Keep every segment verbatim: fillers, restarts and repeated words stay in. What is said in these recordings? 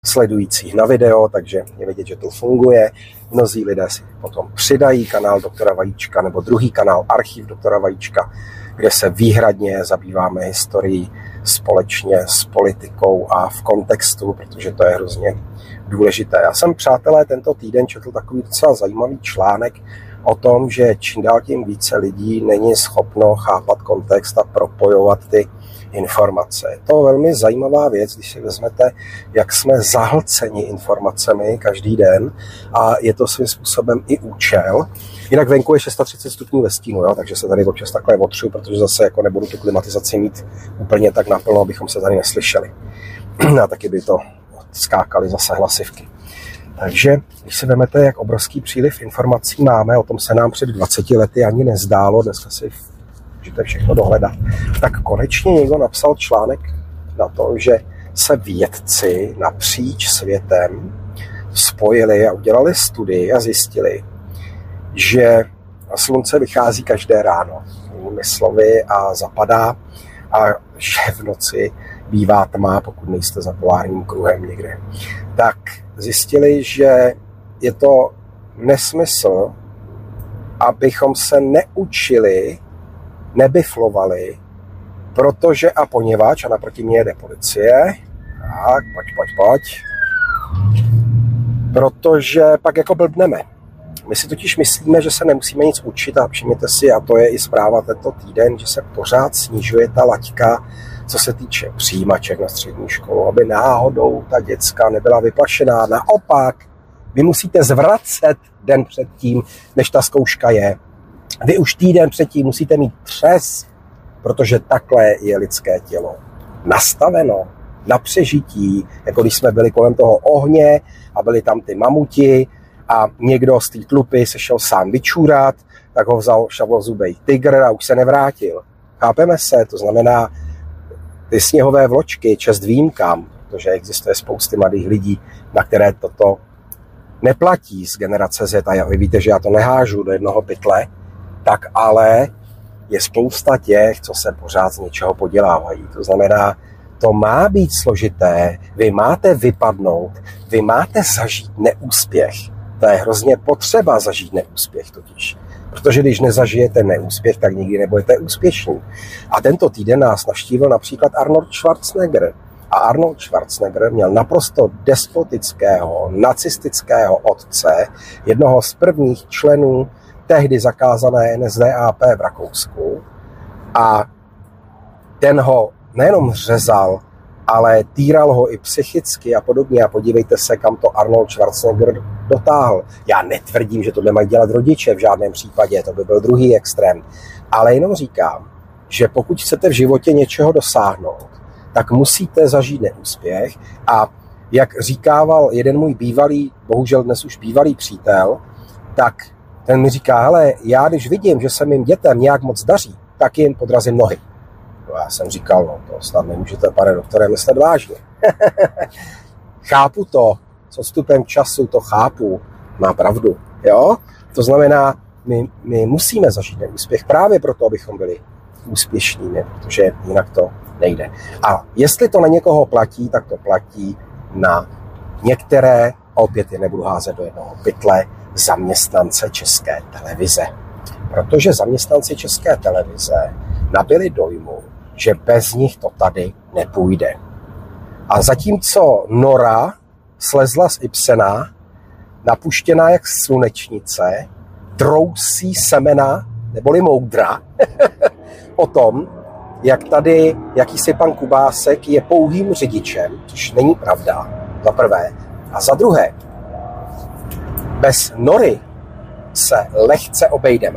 sledujících na video, takže je vidět, že to funguje. Mnozí lidé si potom přidají kanál doktora Vajíčka nebo druhý kanál Archiv doktora Vajíčka, kde se výhradně zabýváme historií společně s politikou a v kontextu, protože to je hrozně důležité. Já jsem, přátelé, tento týden četl takový docela zajímavý článek o tom, že čím dál tím více lidí není schopno chápat kontext a propojovat ty informace. Je to velmi zajímavá věc, když si vezmete, jak jsme zahlceni informacemi každý den a je to svým způsobem i účel. Jinak venku je třicet šest stupňů ve stínu, jo? Takže se tady občas takhle otřu, protože zase jako nebudu tu klimatizaci mít úplně tak naplno, abychom se tady neslyšeli. A taky by to skákaly zase hlasivky. Takže když si vezmete, jak obrovský příliv informací máme, o tom se nám před dvaceti lety ani nezdálo, dneska si můžete všechno dohledat, tak konečně někdo napsal článek na to, že se vědci napříč světem spojili a udělali studii a zjistili, že slunce vychází každé ráno, jinými slovy, a zapadá, a že v noci bývá tma, pokud nejste za polárním kruhem někde. Tak zjistili, že je to nesmysl, abychom se neučili, nebiflovali, protože a poněvadž, a naproti mě jede policie, tak, pojď, pojď, pojď, protože pak jako blbneme. My si totiž myslíme, že se nemusíme nic učit a všimněte si, a to je i zpráva tento týden, že se pořád snižuje ta laťka, co se týče přijímaček na střední školu, aby náhodou ta děcka nebyla vyplašená. Naopak, vy musíte zvracet den předtím, než ta zkouška je. Vy už týden předtím musíte mít třes, protože takhle je lidské tělo nastaveno na přežití, jako když jsme byli kolem toho ohně a byli tam ty mamuti a někdo z té tlupy se šel sám vyčůrat, tak ho vzal šavlozubej tygr a už se nevrátil. Chápeme se? To znamená, ty sněhové vločky, čest výjimkám, protože existuje spousty mladých lidí, na které toto neplatí z generace Z, a vy víte, že já to nehážu do jednoho pytle, tak ale je spousta těch, co se pořád z něčeho podělávají. To znamená, to má být složité, vy máte vypadnout, vy máte zažít neúspěch. To je hrozně potřeba zažít neúspěch totiž. Protože když nezažijete neúspěch, tak nikdy nebudete úspěšní. A tento týden nás navštívil například Arnold Schwarzenegger. A Arnold Schwarzenegger měl naprosto despotického, nacistického otce, jednoho z prvních členů tehdy zakázané N S D A P v Rakousku. A ten ho nejenom řezal, ale týral ho i psychicky a podobně. A podívejte se, kam to Arnold Schwarzenegger dotáhl. Já netvrdím, že to nemají dělat rodiče v žádném případě, to by byl druhý extrém. Ale jenom říkám, že pokud chcete v životě něčeho dosáhnout, tak musíte zažít neúspěch. A jak říkával jeden můj bývalý, bohužel dnes už bývalý přítel, tak ten mi říká, hele, já když vidím, že se mým dětem nějak moc daří, tak jim podrazím nohy. No, já jsem říkal, no to snad nemůžete, pane doktore, myslet vážně. Chápu to, s odstupem času to chápu, má pravdu, jo? To znamená, my, my musíme zažít neúspěch právě proto, abychom byli úspěšní, ne? Protože jinak to nejde. A jestli to na někoho platí, tak to platí na některé, opět je nebudu házet do jednoho pytle, zaměstnance České televize. Protože zaměstnanci České televize nabili dojmu, že bez nich to tady nepůjde. A zatímco Nora slezla z Ibsena, napuštěná jak slunečnice, drousí semena, neboli moudra, o tom, jak tady jakýsi pan Kubásek je pouhým řidičem, což není pravda, za prvé. A za druhé, bez Nory se lehce obejdeme.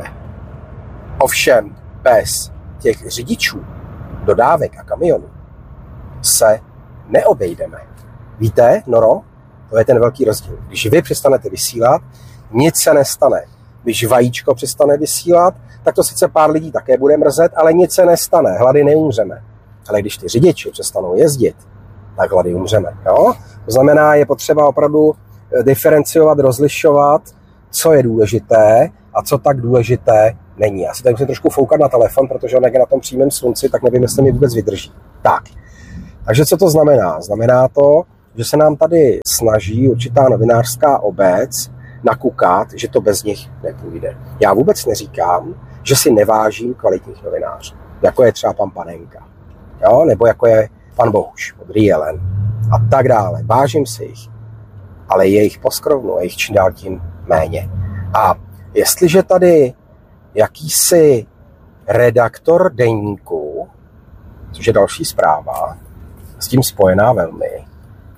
Ovšem bez těch řidičů, dodávek a kamionů se neobejdeme. Víte, Noro, to je ten velký rozdíl. Když vy přestanete vysílat, nic se nestane. Když Vajíčko přestane vysílat, tak to sice pár lidí také bude mrzet, ale nic se nestane, hlady neumřeme. Ale když ty řidiči přestanou jezdit, tak hlady umřeme. Jo? To znamená, je potřeba opravdu diferenciovat, rozlišovat, co je důležité a co tak důležité není. Já si tady musím trošku foukat na telefon, protože on jak je na tom přímém slunci, tak nevím, jestli mi vůbec vydrží. Tak, takže co to znamená? Znamená to, že se nám tady snaží určitá novinářská obec nakukat, že to bez nich nepůjde. Já vůbec neříkám, že si nevážím kvalitních novinářů, jako je třeba pan Panenka, jo? Nebo jako je pan Bohuš od Rielen a tak dále. Vážím si jich, ale je jich poskrovnu, je jich čím dál tím méně. A jestliže tady jakýsi redaktor deníku, což je další zpráva, s tím spojená velmi,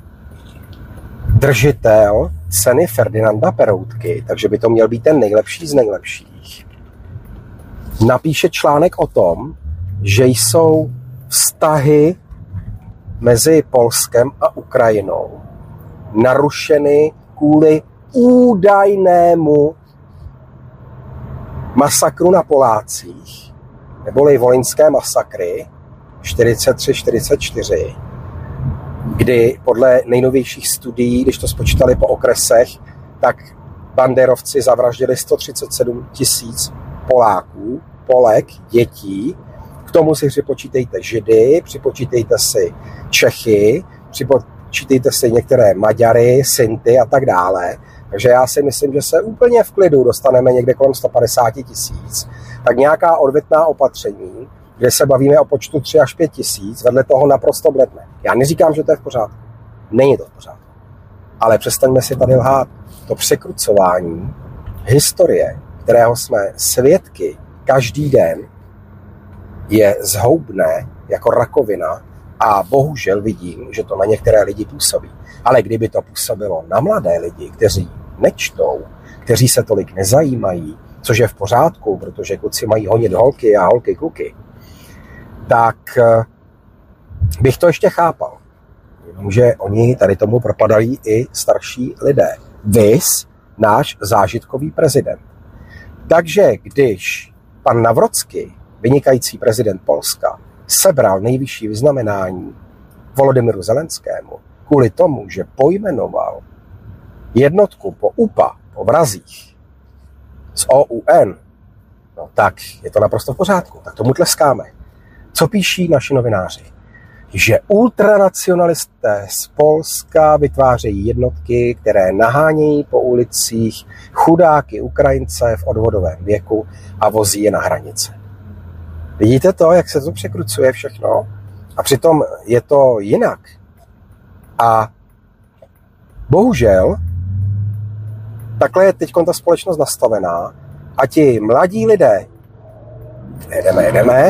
držitel ceny Ferdinanda Peroutky, takže by to měl být ten nejlepší z nejlepších, napíše článek o tom, že jsou vztahy mezi Polskem a Ukrajinou narušeny kvůli údajnému masakru na Polácích, neboli vojenské masakry čtyřicet tři čtyřicet čtyři, kdy podle nejnovějších studií, když to spočítali po okresech, tak banderovci zavraždili sto třicet sedm tisíc Poláků, Polek, dětí. K tomu si připočítejte Židy, připočítejte si Čechy, připočítejte si některé Maďary, Sinty a tak dále. Takže já si myslím, že se úplně v klidu dostaneme někde kolem sto padesát tisíc. Tak nějaká odvetná opatření, kde se bavíme o počtu tři až pět tisíc, vedle toho naprosto bledne. Já neříkám, že to je v pořádku. Není to v pořádku. Ale přestaňme si tady lhát. To překrucování historie, kterého jsme svědky každý den, je zhoubné jako rakovina a bohužel vidím, že to na některé lidi působí. Ale kdyby to působilo na mladé lidi, kteří nečtou, kteří se tolik nezajímají, což je v pořádku, protože kluci mají honit holky a holky kluky, tak bych to ještě chápal. Jenomže oni tady tomu propadají i starší lidé. Vys náš zážitkový prezident. Takže když pan Nawrocki, vynikající prezident Polska, sebral nejvyšší vyznamenání Volodymyru Zelenskému kvůli tomu, že pojmenoval jednotku po U P A, po vrazích z O U N, no tak je to naprosto v pořádku. Tak tomu tleskáme. Co píší naši novináři? Že ultranacionalisté z Polska vytvářejí jednotky, které nahánějí po ulicích chudáky Ukrajince v odvodovém věku a vozí je na hranice. Vidíte to, jak se to překrucuje všechno? A přitom je to jinak. A bohužel takhle je teď ta společnost nastavená a ti mladí lidé, jedeme, jedeme,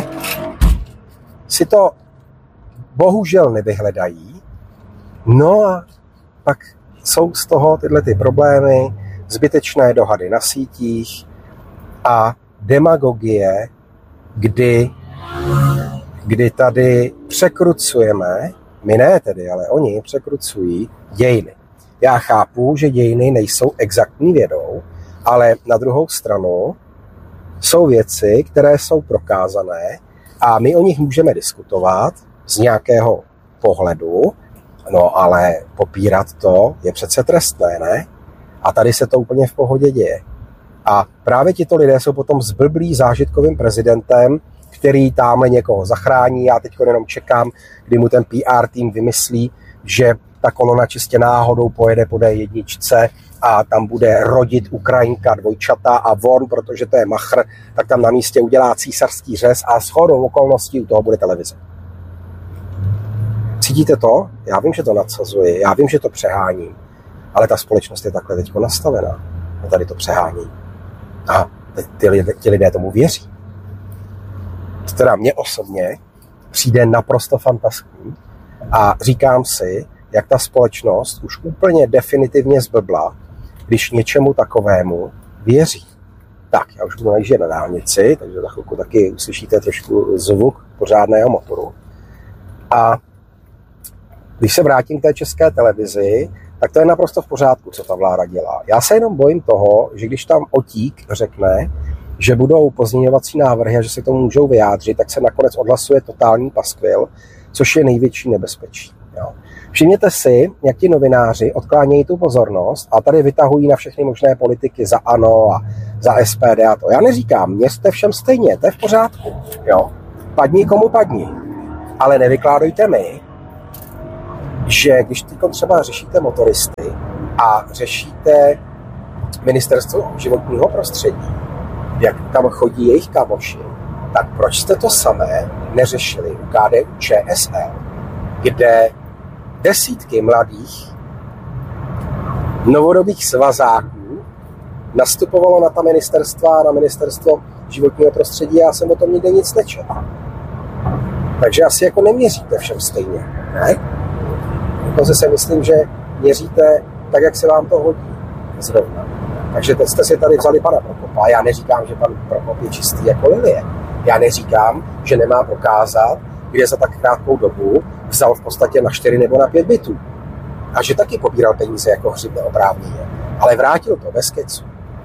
si to bohužel nevyhledají. No a pak jsou z toho tyhle ty problémy, zbytečné dohady na sítích a demagogie, kdy, kdy tady překrucujeme, my ne tedy, ale oni překrucují dějiny. Já chápu, že dějiny nejsou exaktní vědou, ale na druhou stranu jsou věci, které jsou prokázané a my o nich můžeme diskutovat z nějakého pohledu, no ale popírat to je přece trestné, ne? A tady se to úplně v pohodě děje. A právě tito lidé jsou potom zblblí zážitkovým prezidentem, který tamhle někoho zachrání. Já teď jenom čekám, kdy mu ten P R tým vymyslí, že ta kolona čistě náhodou pojede po D jedna a tam bude rodit Ukrajinka dvojčata a on, protože to je machr, tak tam na místě udělá císařský řez a shodou okolností u toho bude televize. Cítíte to? Já vím, že to nadsazuji, já vím, že to přeháním, ale ta společnost je takhle teď nastavená. A tady to přehání. A ty lidé, ty lidé tomu věří. To teda mně osobně přijde naprosto fantastický a říkám si, jak ta společnost už úplně definitivně zblbla, když něčemu takovému věří. Tak, já už budu najíždět na dálnici, takže za chvilku taky uslyšíte trošku zvuk pořádného motoru. A když se vrátím k té české televizi, tak to je naprosto v pořádku, co ta vláda dělá. Já se jenom bojím toho, že když tam Otík řekne, že budou pozměňovací návrhy a že se k tomu můžou vyjádřit, tak se nakonec odhlasuje totální paskvil, což je největší nebezpečí. Jo. Všimněte si, jak ti novináři odklánějí tu pozornost a tady vytahují na všechny možné politiky za ANO a za S P D a to. Já neříkám, měřte všem stejně, to je v pořádku. Jo. Padni komu padni. Ale nevykládejte mi, že když teď třeba řešíte motoristy a řešíte ministerstvo životního prostředí, jak tam chodí jejich kamoši, tak proč jste to samé neřešili u K D U Č S L, kde desítky mladých novodobých svazáků nastupovalo na ta ministerstva, na ministerstvo životního prostředí a já jsem o tom nikde nic nečetl. Takže asi jako neměříte všem stejně, ne? Dokonce si myslím, že měříte tak, jak se vám to hodí zrovna. Takže teď jste si tady vzali pana Prokopa. Já neříkám, že pan Prokop je čistý jako lilie. Já neříkám, že nemá prokázat, kde za tak krátkou dobu vzal v podstatě na čtyři nebo na pět bytů. A že taky pobíral peníze jako hřib neoprávněně. Ale vrátil to bez kecu.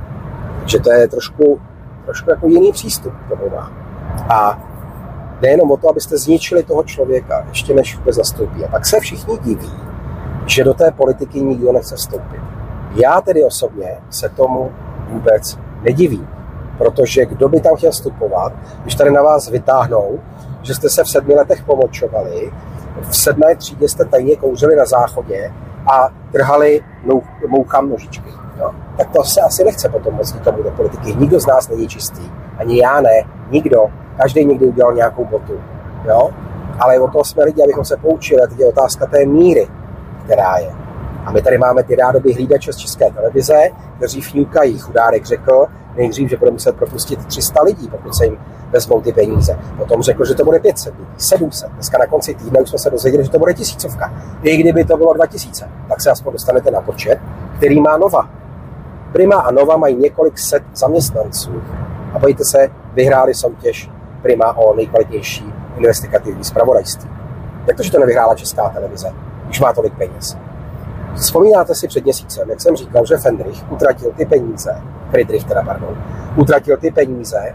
Takže to je trošku, trošku jako jiný přístup k tomu má. A nejenom o to, abyste zničili toho člověka, ještě než vůbec nastoupí. A tak se všichni diví, že do té politiky nikdo nechce vstoupit. Já tedy osobně se tomu vůbec nedivím, protože kdo by tam chtěl vstupovat, když tady na vás vytáhnou, že jste se v sedmi letech pomočovali, v sedmé třídě jste tajně kouřili na záchodě a trhali mouchám nožičky. No, tak to se asi nechce potom moc nikomu do politiky. Nikdo z nás není čistý. Ani já ne, nikdo. Každý někdy udělal nějakou botu. Jo? Ale o toho jsme lidi, abychom se poučili. A teď je otázka té míry, která je. A my tady máme ty rádoby hlídače z České televize, kteří fňukají. Chudárek řekl nejdřív, že bude muset propustit tři sta lidí, pokud se jim vezmou ty peníze. Potom řekl, že to bude pět set lidí, sedm set. Dneska na konci týdne už jsme se dozvěděli, že to bude tisícovka. I kdyby to bylo dva tisíce, tak se aspoň dostanete na počet, který má Nova. Prima a Nova mají několik set zaměstnanců. A pojďte se, vyhráli soutěž Prima o nejkvalitnější investigativní zpravodajství. Jak to, že to nevyhrála Česká televize, když má tolik peněz? Vzpomínáte si před měsícem, jak jsem říkal, že Fendrich utratil ty peníze, Friedrich teda, pardon, utratil ty peníze,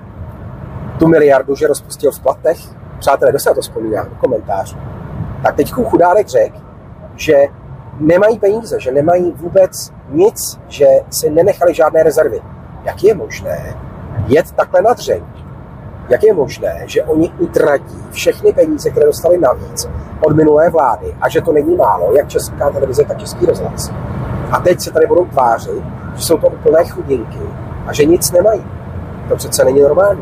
tu miliardu, že rozpustil v platech? Přátelé, kdo se na to vzpomíná? Do komentářů. Tak teď Chudárek řekl, že nemají peníze, že nemají vůbec nic, že si nenechali žádné rezervy. Jak je možné jet takhle na dřeň? Jak je možné, že oni utratí všechny peníze, které dostali navíc od minulé vlády a že to není málo, jak Česká televize, tak Český rozhlas. A teď se tady budou tvářit, že jsou to úplné chudinky a že nic nemají. To přece není normální.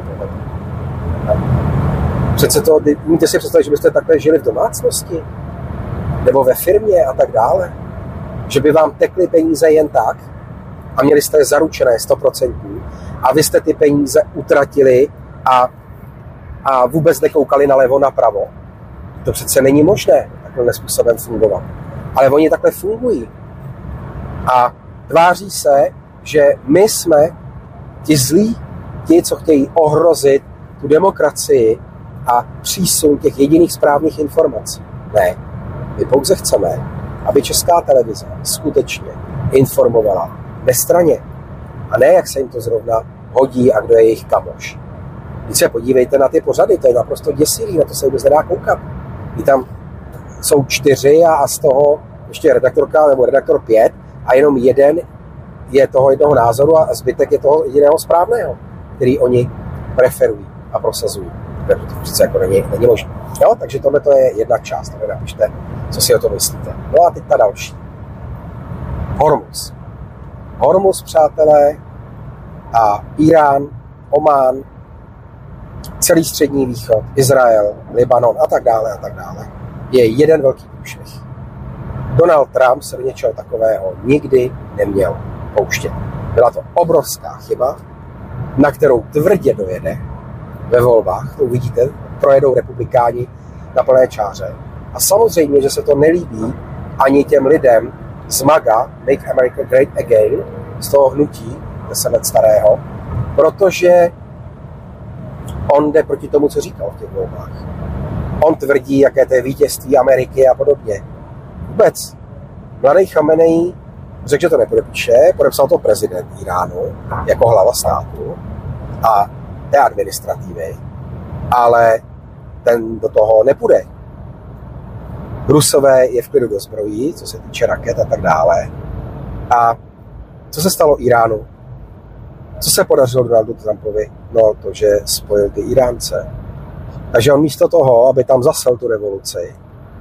Přece to, můžete si představit, že byste takhle žili v domácnosti nebo ve firmě a tak dále. Že by vám tekly peníze jen tak a měli jste je zaručené sto procent a vy jste ty peníze utratili a, a vůbec nekoukali nalevo, napravo. To přece není možné takovým způsobem fungovat. Ale oni takhle fungují. A tváří se, že my jsme ti zlí, ti, co chtějí ohrozit tu demokracii a přísun těch jediných správných informací. Ne. My pouze chceme, aby Česká televize skutečně informovala nestranně. A ne, jak se jim to zrovna hodí a kdo je jejich kamoš. Když se podívejte na ty pořady, to je naprosto děsivý, na to se vůbec nedá koukat. Kdy tam jsou čtyři a z toho ještě redaktorka nebo redaktor pět a jenom jeden je toho jednoho názoru a zbytek je toho jediného správného, který oni preferují a prosazují. Takže to přece jako není, není možné. Jo, takže tohle to je jedna část, tady napište, co si o to myslíte. No a teď ta další. Hormuz. Hormuz, přátelé, a Irán, Omán, celý Střední východ, Izrael, Libanon a tak dále a tak dále, je jeden velký průšvih. Donald Trump se do něčeho takového nikdy neměl pouštět. Byla to obrovská chyba, na kterou tvrdě dojede ve volbách, to uvidíte, projedou republikáni na plné čáře. A samozřejmě, že se to nelíbí ani těm lidem z MAGA, Make America Great Again, z toho hnutí deset let starého, protože on jde proti tomu, co říkal v těch volbách. On tvrdí, jaké to je vítězství Ameriky a podobně. Vůbec. Mladý Chamenei řekl, že to nepodepíše, podepsal to prezident Iránu jako hlava státu a té administrativy, ale ten do toho nepůjde. Rusové je v klidu do zbrojí, co se týče raket a tak dále. A co se stalo Iránu? Co se podařilo Donaldu Trumpovi? No to, že spojil ty Iránce. Takže on místo toho, aby tam zasel tu revoluci,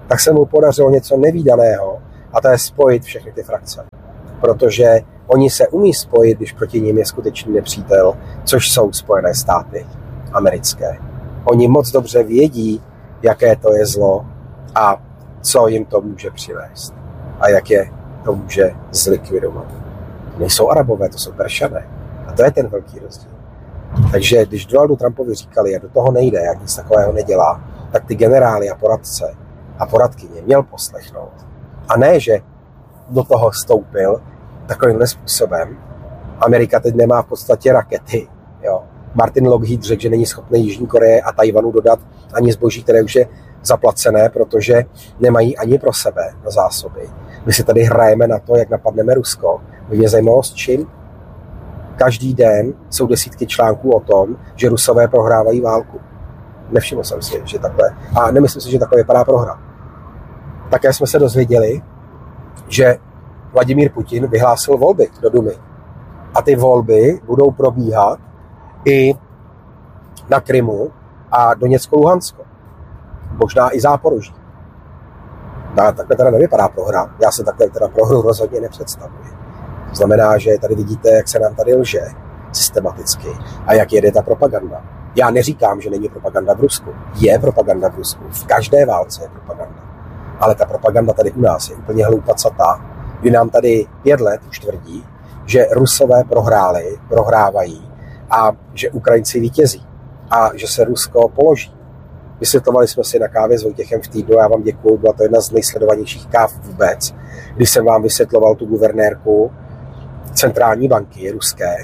tak se mu podařilo něco nevídaného a to je spojit všechny ty frakce. Protože oni se umí spojit, když proti nim je skutečný nepřítel, což jsou Spojené státy americké. Oni moc dobře vědí, jaké to je zlo a co jim to může přivést a jak je to může zlikvidovat. Nejsou Arabové, to jsou Peršané. A to je ten velký rozdíl. Takže když Donaldu Trumpovi říkali, jak do toho nejde, jak nic takového nedělá, tak ty generály a poradce a poradkyně měl poslechnout. A ne, že do toho vstoupil takovýmhle způsobem. Amerika teď nemá v podstatě rakety. Jo. Martin Lockheed řekl, že není schopný Jižní Koreje a Tajvanu dodat ani zboží, které už je zaplacené, protože nemají ani pro sebe na zásoby. My si tady hrajeme na to, jak napadneme Rusko. Mě zajímalo s čím. Každý den jsou desítky článků o tom, že Rusové prohrávají válku. Nevšiml jsem si, že takhle. A nemyslím si, že takhle vypadá prohra. Také jsme se dozvěděli, že Vladimír Putin vyhlásil volby do Dumy. A ty volby budou probíhat i na Krymu a Doněcko-Luhansko. Možná i Záporoží. No, takhle teda nevypadá prohra. Já se takhle teda prohru rozhodně nepředstavuji. To znamená, že tady vidíte, jak se nám tady lže systematicky a jak jede ta propaganda. Já neříkám, že není propaganda v Rusku. Je propaganda v Rusku. V každé válce je propaganda. Ale ta propaganda tady u nás je úplně hloupacatá. Kdy nám tady pět let už tvrdí, že Rusové prohráli, prohrávají a že Ukrajinci vítězí a že se Rusko položí. Vysvětlovali jsme si na kávě s Vojtěchem v týdnu, já vám děkuju, byla to jedna z nejsledovanějších káv vůbec, když jsem vám vysvětloval tu guvernérku centrální banky ruské,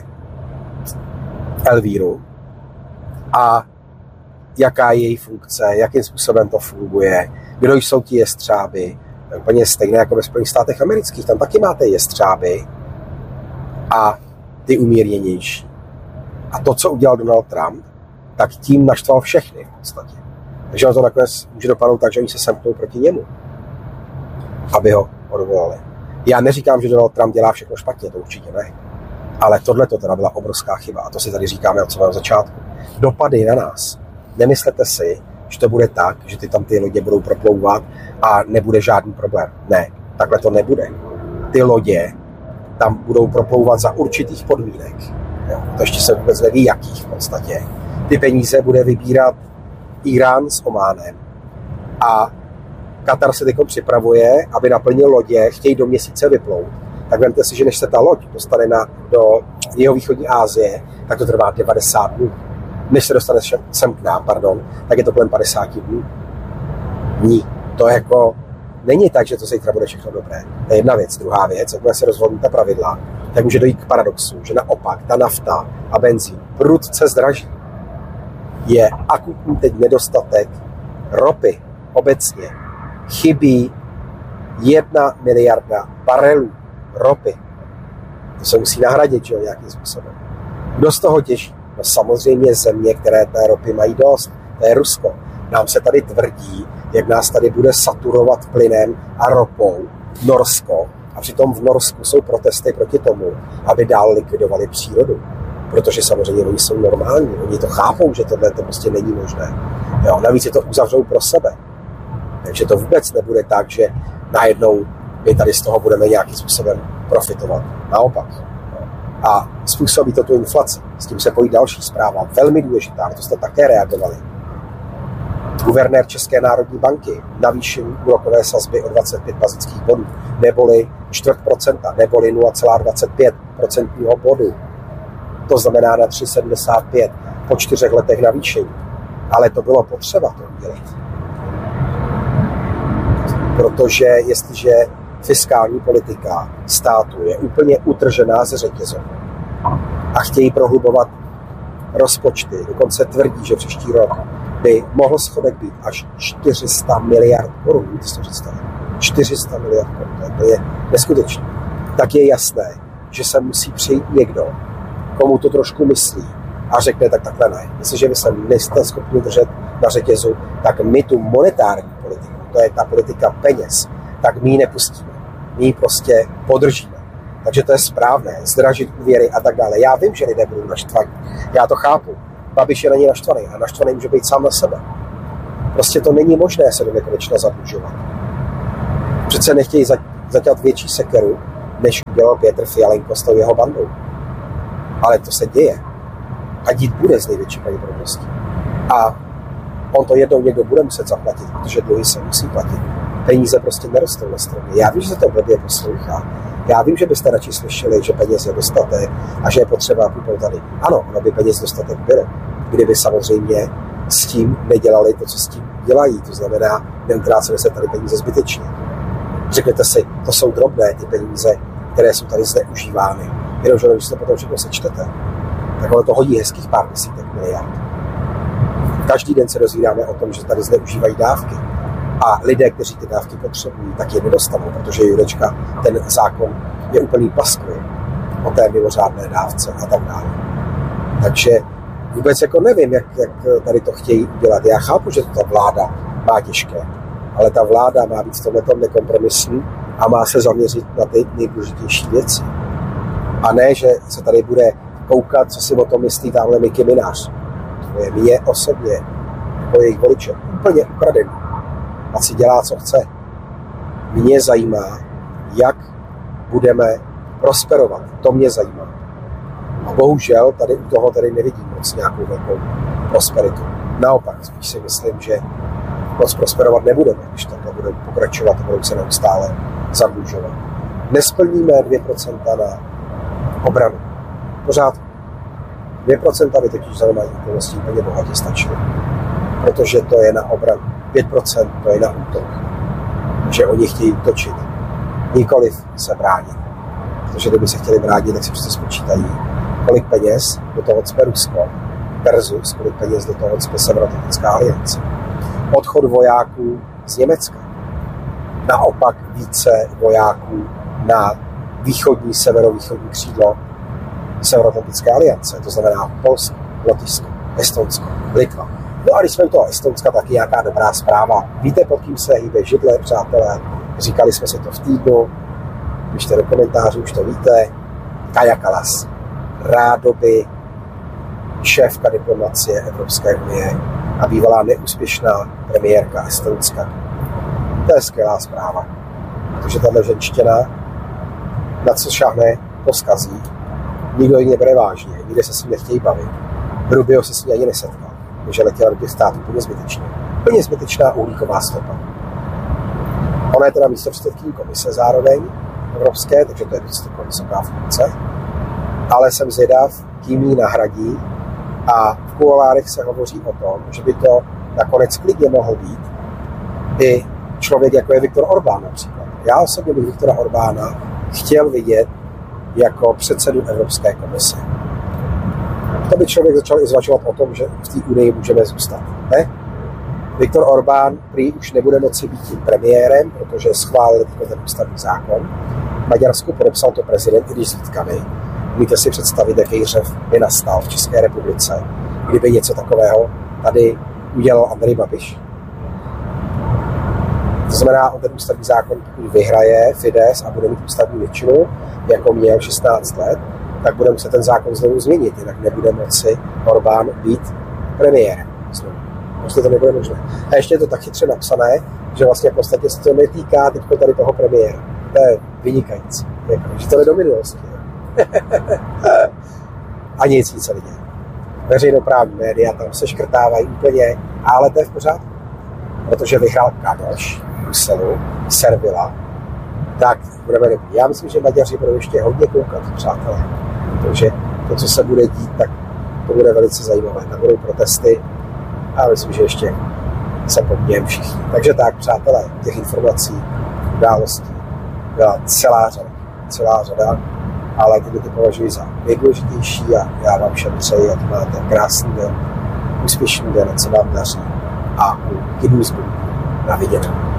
Elvíru, a jaká je její funkce, jakým způsobem to funguje, kdo jsou ti jestřáby. Úplně stejné jako ve Spojených státech amerických, tam taky máte jestřáby a ty umírněnější. A to, co udělal Donald Trump, tak tím naštval všechny v podstatě. Takže on to nakonec může dopadnout tak, že oni se semknou proti němu, aby ho odvolali. Já neříkám, že Donald Trump dělá všechno špatně, to určitě ne. Ale tohle to teda byla obrovská chyba a to si tady říkáme od samého začátku. Dopady na nás. Nemyslete si, že to bude tak, že ty tam ty lodě budou proplouvat a nebude žádný problém. Ne, takhle to nebude. Ty lodě tam budou proplouvat za určitých podmínek. Jo, to ještě se vůbec neví, jakých v podstatě. Ty peníze bude vybírat Irán s Ománem. A Katar se teď připravuje, aby naplnil lodě, chtějí do měsíce vyplout. Tak vemte si, že než se ta loď dostane na, do jihovýchodní Asie, tak to trvá devadesát dnů. Než se dostane sem k nám, pardon, tak je to kolem padesát dnů. Dní. To jako není tak, že to zítra bude všechno dobré. To je jedna věc. Druhá věc, jak se rozvolní ta pravidla, tak může dojít k paradoxu, že naopak ta nafta a benzín prudce zdraží. Je akutní teď nedostatek ropy obecně. Chybí jedna miliarda barelů ropy. To se musí nahradit, že jo, nějakým způsobem. Kdo z toho těží? No samozřejmě země, které té ropy mají dost. To je Rusko. Nám se tady tvrdí, jak nás tady bude saturovat plynem a ropou Norsko. A přitom v Norsku jsou protesty proti tomu, aby dál likvidovali přírodu. Protože samozřejmě oni jsou normální. Oni to chápou, že tohle to prostě není možné. Jo, navíc si to uzavřou pro sebe. Takže to vůbec nebude tak, že najednou my tady z toho budeme nějakým způsobem profitovat. Naopak. A způsobí to tu inflaci. S tím se pojí další zpráva, velmi důležitá, na to jste také reagovali. Guvernér České národní banky navýšil úrokové sazby o dvacet pět bazických bodů, neboli čtvrt procenta, neboli nula celá dvacet pět procentního bodu. To znamená na tři celá sedmdesát pět po čtyřech letech navýšení. Ale to bylo potřeba to udělat. Protože jestliže fiskální politika státu je úplně utržená ze řetězu a chtějí prohlubovat rozpočty, dokonce tvrdí, že příští rok by mohl schodek být až čtyři sta miliard korun, čtyři sta miliard korun, to je neskutečné. Tak je jasné, že se musí přijít někdo, komu to trošku myslí a řekne, tak takhle ne. Jestliže vy se nejste schopni držet na řetězu, tak my tu monetární politiku, to je ta politika peněz, tak my ji nepustíme. My ji prostě podržíme. Takže to je správné, zdražit úvěry a tak dále. Já vím, že lidé budou naštvaní. Já to chápu. Babiš je na ní naštvaný a naštvaný může být sám na sebe. Prostě to není možné se do nekonečna zadlužovat. Přece nechtějí zaťat větší sekeru, než udělal Petr Fialenko s tou jeho bandou. Ale to se děje. A dít bude z největší pravděpodobností. A on to jednou někdo bude muset zaplatit, protože dluhy se musí platit. Peníze prostě nerostou na stromě. Já vím, že se to blbě poslouchá. Já vím, že byste radši slyšeli, že peněz je dostatek a že je potřeba půjdu tady. Ano, ono by peněz dostatek bylo, kdyby samozřejmě s tím nedělali to, co s tím dělají. To znamená, neutráceli se tady peníze zbytečně. Řekněte si, to jsou drobné ty peníze, které jsou tady zneužívány. Jenomže když se potom všechno sečtete, tak ono to hodí hezkých pár desítek miliard. Každý den se dozvídáme o tom, že tady zneužívají dávky. A lidé, kteří ty dávky potřebují, tak je nedostanou, protože Jurečka ten zákon je úplný paskvil o té mimořádné dávce a tak dále. Takže vůbec jako nevím, jak, jak tady to chtějí udělat. Já chápu, že ta vláda má těžké, ale ta vláda má být v tomhletom nekompromisní a má se zaměřit na ty nejdůležitější věci. A ne, že se tady bude koukat, co si o tom myslí tamhle Miky Minář. To je mě osobně, jako jejich voliče, úplně ukradený. A si dělá, co chce. Mě zajímá, jak budeme prosperovat. To mě zajímá. A bohužel tady u toho tady nevidím moc nějakou velkou prosperitu. Naopak, spíš si myslím, že moc prosperovat nebudeme, když takhle budeme pokračovat a budou se neustále zadlužovat. Nesplníme dvě procenta na obranu. Pořád dvě procenta by totiž za normální okolností úplně bohatě stačilo. Protože to je na obranu. pět procent to je na útok. Že oni chtějí útočit. Nikoliv se bránit. Protože kdyby se chtěli bránit, tak si přesto spočítají, kolik peněz do toho cpe Rusko versus kolik peněz do toho cpe Severoatlantická aliance. Odchod vojáků z Německa. Naopak více vojáků na východní, severovýchodní křídlo Severoatlantické aliance. To znamená Polsko, Lotyšsko, Estonsko, Litva. No a když jsme u toho Estonska, taky nějaká dobrá zpráva. Víte, pod kým se hýbe židle, přátelé? Říkali jsme si to v týdnu. Pište do komentářů, už to víte. Kaja Kallas, rádoby šéfka diplomacie Evropské unie a bývalá neúspěšná premiérka Estonska. To je skvělá zpráva. Protože tahle ženština, na co šáhne, to zkazí. Nikdo ji nebere vážně, nikde se s ním nechtějí bavit. Rubio se s ní ani nesetkal, protože letěla do těch států úplně zbytečně. Úplně zbytečná uhlíková stopa. Ona je teda místopředsedkyní komise zároveň evropské, takže to je vysoká vysoká funkce. Ale jsem zvědav, kým ji nahradí a v kuloárech se hovoří o tom, že by to nakonec klidně mohl být i člověk, jako je Viktor Orbán například. Já osobně bych Viktora Orbána chtěl vidět jako předsedu Evropské komise. To by člověk začal i zvažovat o tom, že v té unii můžeme zůstat. Ne? Viktor Orbán prý už nebude moci být tím premiérem, protože schválil ten ústavní zákon. V Maďarsku podepsal to prezident, i když s výtkami. Můžete si představit, jaký řev by nastal v České republice, kdyby něco takového tady udělal Andrej Babiš. To znamená, on ten ústavní zákon, pokud vyhraje Fidesz a bude mít ústavní většinu, jako měl šestnáct let, tak bude muset ten zákon znovu změnit, jinak nebude moci Orbán být premiérem. Znovu. Prostě to nebude možné. A ještě je to tak chytře napsané, že vlastně v podstatě se to netýká teď tady toho premiéra. To je vynikající. Že to je do minulosti. A nic více lidí. Veřejnoprávní média tam se škrtávají úplně, ale to je v pořádku. Protože vyhrál Kadoš v Bruselu, Servila, tak budeme dobrý. Já myslím, že Maďaři budou ještě hodně koukat, přátelé. Protože to, co se bude dít, tak to bude velice zajímavé. Tam budou protesty a myslím, že ještě se podněm všichni. Takže tak, přátelé, těch informací, událostí byla celá řada. Celá řada, ale tyto ty považuji za nejdůležitější a já vám všem přeji, ať máte krásný den, úspěšný den, ať se vám daří a u Kidů z Bunku na viděnou.